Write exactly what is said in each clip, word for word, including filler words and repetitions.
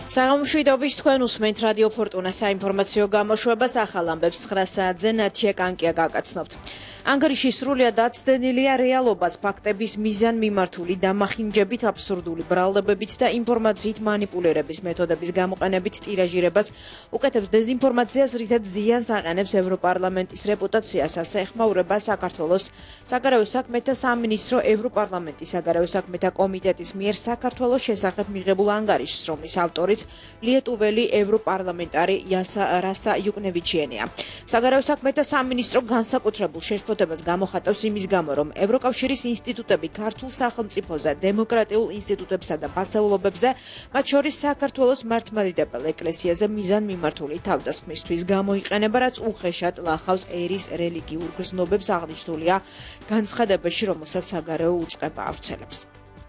საღამოშვიდობის თქვენ უსმენთ რადიო ფორტუნა საინფორმაციო გამოშვებას ახალ ამბებს ცხრა საათზე ნათია კანკია გაგაცნობთ. ანგარიში სრულიად დაცდენილია რეალობას, ფაქტების მიზან მიმართული დამახინჯებით, აბსურდული ბრალდებებით და ინფორმაციით მანიპულირების მეთოდების გამოყენებით ტირაჟირებას უკეთებს დეზინფორმაციას, რითაც ზიანს აყენებს ევროპარლამენტის რეპუტაციას, ასე ეხმაურება საქართველოს საგარეო საქმეთა სამინისტრო ევროპარლამენტის საგარეო საქმეთა კომიტეტის მიერ საქართველოს შესახებ მიღებულ ანგარიშს, რომლის ავტორი ლიეტუველი ევროპარლამენტარი რასა იუკნევიჩიენია. საგარეო საქმეთა სამინისტრო განსაკუთრებულ შეშფოთებას გამოხატავს იმის გამო, რომ ევროკავშირის ინსტიტუტები ქართულ სახელმწიფოზე, დემოკრატიულ ინსტიტუტებსა და ფასეულობებზე, მათ შორის საქართველოს მართლმადიდებელ ეკლესიაზე მიზან მიმართული თავდასხმისთვის გამოიყენება, რაც უხეშად ლახავს ერის რელიგიურ გრძნობებს, აღნიშნულია განცხადებაში, რომელსაც საგარეო უწყება ავრცელებს.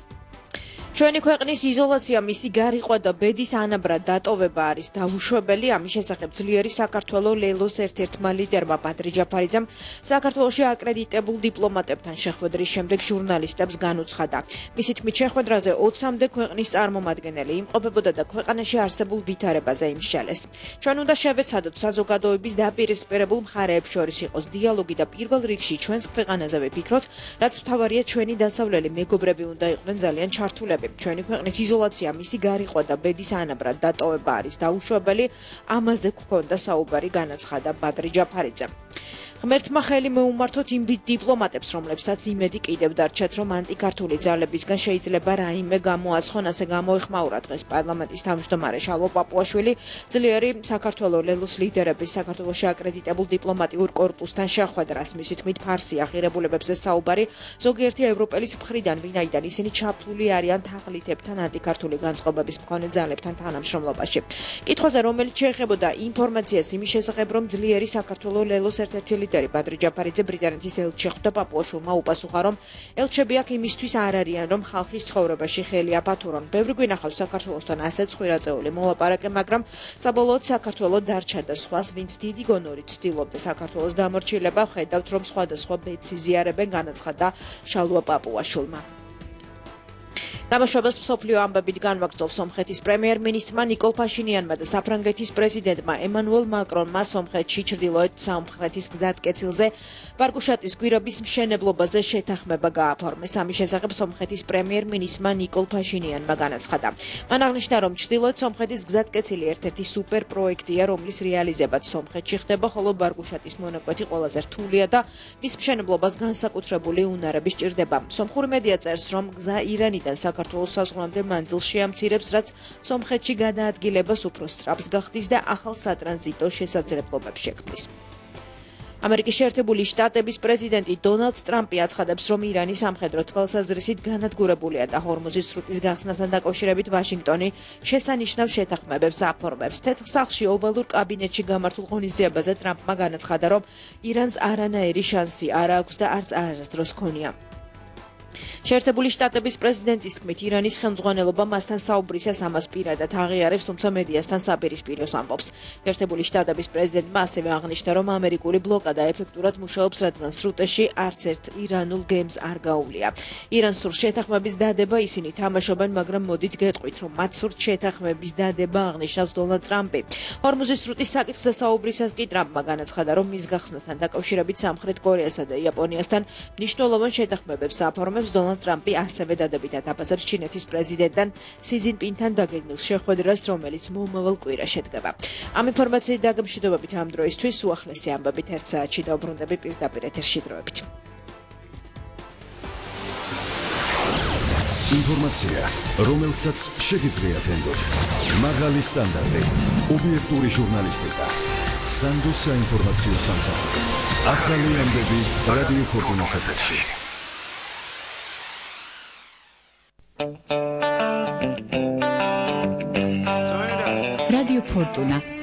ჩვენი ქვეყნის იზოლაცია, მისი გარიყვა და ბედის ანაბრად დატოვება არის დაუშვებელი. ამის შესახებ ძლიერი საქართველოს ლელოს ერთ-ერთმა ლიდერმა ბადრი ჯაფარიძემ საქართველოში აკრედიტებულ დიპლომატებთან შეხვედრის შემდეგ ჟურნალისტებს განუცხადა. მისი თქმით, შეხვედრაზე ოცამდე ქვეყნის წარმომადგენელი იმყოფებოდა და ქვეყანაში არსებულ ვითარებაზე იმსჯელეს. ჩვენ უნდა შევეცადოთ საზოგადოების დაპირისპირებულ მხარეებს შორის იყოს დიალოგი და პირველ რიგში ჩვენს ქვეყანაზე ვიფიქროთ, რაც მთავარია ჩვენი დასავლელი მეგობრები უნდა იყვნენ ძალიან ჩართულები. ჩვენი ქვეყნის იზოლაცია, მისი გარიყვა და ბედის ანაბრად დატოვება არის დაუშვებელი. ამაზე გვქონდა საუბარი, განაცხადა ბადრი ჯაფარიძემ. ღმერთმა ხელი მეუმართოთ იმ დიპლომატებს, რომლებსაც იმედი კიდევ დარჩათ, რომ ანტიქართული ძალებისგან შეიძლება რაიმე გამოაცხონ, ასე გამოეხმაურა დღეს პარლამენტის თავმჯდომარე შალვა პაპუაშვილი ძლიერი საქართველოს ლელოს ლიდერების საქართველოში აკრედიტებულ დიპლომატიურ კორპუსთან შეხვედრას. მისი თქმით, ფარსი აღირებულებებზე საუბარი ზოგიერთი ევროპელის მხრიდან, ვინაიდან ისინი ჩაფლული არიან თაღლითებთან ანტიქართული განწყობების მქონე ძალებთან თანამშრომლობაში. კითხვაზე, რომელიც შეეხებოდა ინფორმაციას იმის შესახებ, რომ ძლიერი საქართველოს ლელოს ერთ-ერთი ლიდერი ბადრი ჯაფარიძე ბრიტანეთის ელჩი ხვდა, პაპუაშვილმა უპასუხა, რომ ელჩები აქ იმისთვის არ არიან, რომ ხალხის ცხოვრებაში ხელი აპათურონ. ბევრი გვინახავს საქართველოსთან ასეთ ხვირაწეული მოლაპარაკე, მაგრამ საბოლოოდ საქართველოს დარჩა და სხვას, ვინც დიდი გონორით ცდილობდა საქართველოს დამორჩილება, ხედავთ, რომ სხვადასხვა ბედს იზიარებენ, განაცხადა შალვა პაპუაშვილმა. გამოშვებას მსოფლიო ამბებით განვაგრძობს სომხეთის პრემიერ-მინისტრმა ნიკოლ ფაშინიანმა და საფრანგეთის პრეზიდენტმა ემანუელ მაკრონმა სომხეთში ჩრდილოეთ სამხრეთის გზატკეცილზე ბარგუშატის გვირაბის მშენებლობაზე შეთანხმება გააფორმეს. ამის შესახებ სომხეთის პრემიერ-მინისტრმა ნიკოლ ფაშინიანმა განაცხადა. მან აღნიშნა, რომ ჩრდილოეთ სომხეთის გზატკეცილი ერთ-ერთი სუპერ პროექტია, რომლის რეალიზებაც სომხეთში ხდება, ხოლო ბარგუშატის მონაკვეთი ყველაზე რთულია და მის მშენებლობას განსაკუთრებული უნარები სჭირდება. სომხური მედია წერს, რომ გზა ირანიდან საქართველოს საზღვრამდე მანძილს შეამცირებს, რაც სომხეთში გადაადგილებას უფრო სწრაფს გახდის და ახალ სატრანზიტო შესაძლებლობებს შექმნის. ამერიკის შეერთებული შტატების პრეზიდენტი დონალდ ტრამპი აცხადებს, რომ ირანი სამხედრო თვალსაზრისით განადგურებულია და ჰორმუზის სრუტის გახსნასთან დაკავშირებით ვაშინგტონი შესანიშნავ შეთანხმებებს აფორმებს. თეთრ სახლში ოვალურ კაბინეტში გამართულ ღონისძიებაზე ტრამპმა განაცხადა, რომ ირანს არანაირი შანსი არ აქვს და არც არასდროს ჰქონია. შეერთებული შტატების პრეზიდენტის თქმით, ირანის ხელმძღვანელობა მასთან საუბრისას ამას პირადად აღიარებს, თუმცა მედიასთან საპირისპიროს ამბობს. შეერთებული შტატების პრეზიდენტმა ასევე აღნიშნა, რომ ამერიკული ბლოკადა ეფექტურად მუშაობს, რადგან სრუტეში არც ერთ ირანულ გემს არ გაუვლია. ირანს სურს შეთანხმების დადება, ისინი თამაშობენ, მაგრამ მოდით გეტყვით, რომ მათ სურთ შეთანხმების დადება, აღნიშნავს დონალდ ტრამპი. ჰორმუზის სრუტის საკითხზე საუბრისას კი ტრამპმა განაცხადა, რომ მის გახსნასთან დაკავშირებით სამხრეთ კორეასა და იაპონიასთან მნიშვნელოვან შეთანხმებებს აფორმებს. დონალდ ტრამპი ასევე დადებითად აფასებს ჩინეთის პრეზიდენტთან სი ძინპინთან დაგეგმილ შეხვედრას, რომელიც მომავალ კვირა შედგება. ამ ინფორმაციით დაგემშვიდობებით ამ დროისთვის, უახლესი ამბებით ერთ საათში დავბრუნდები პირდაპირ ეთერში დროებით. ინფორმაცია, რომელსაც შეგიძლიათ ენდოთ. მაღალი სტანდარტი, ობიექტური ჟურნალისტიკა, სანდო საინფორმაციო სამსახური. ახალი ამბები რადიო ფორტუნას ეთერში. Radio Fortuna